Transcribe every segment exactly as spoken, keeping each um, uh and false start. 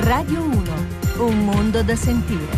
Radio uno, un mondo da sentire.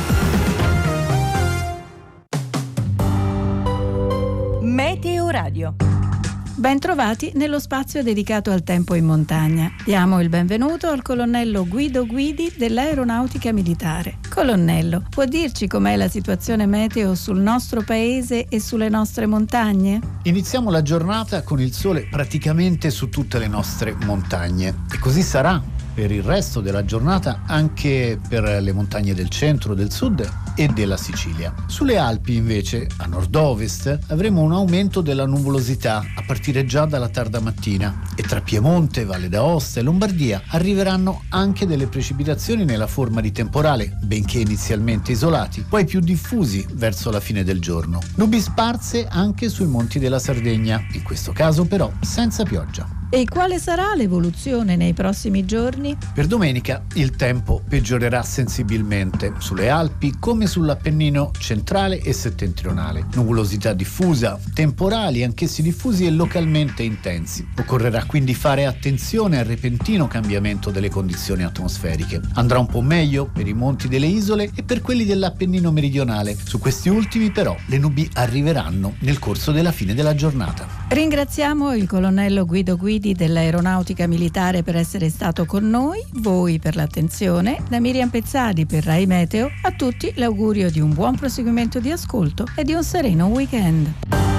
Meteo Radio. Ben trovati nello spazio dedicato al tempo in montagna. Diamo il benvenuto al colonnello Guido Guidi dell'Aeronautica Militare. Colonnello, può dirci com'è la situazione meteo sul nostro paese e sulle nostre montagne? Iniziamo la giornata con il sole praticamente su tutte le nostre montagne e così sarà per il resto della giornata anche per le montagne del centro, del sud e della Sicilia. Sulle Alpi invece, a nord-ovest, avremo un aumento della nuvolosità a partire già dalla tarda mattina e tra Piemonte, Valle d'Aosta e Lombardia arriveranno anche delle precipitazioni nella forma di temporale, benché inizialmente isolati, poi più diffusi verso la fine del giorno. Nubi sparse anche sui monti della Sardegna, in questo caso però senza pioggia. E quale sarà l'evoluzione nei prossimi giorni? Per domenica il tempo peggiorerà sensibilmente sulle Alpi come sull'Appennino centrale e settentrionale. Nuvolosità diffusa, temporali anch'essi diffusi e localmente intensi. Occorrerà quindi fare attenzione al repentino cambiamento delle condizioni atmosferiche. Andrà un po' meglio per i monti delle isole e per quelli dell'Appennino meridionale. Su questi ultimi però le nubi arriveranno nel corso della fine della giornata. Ringraziamo il colonnello Guido Guidi dell'Aeronautica Militare per essere stato con noi, voi per l'attenzione, da Miriam Pezzadi per Rai Meteo, a tutti l'augurio di un buon proseguimento di ascolto e di un sereno weekend.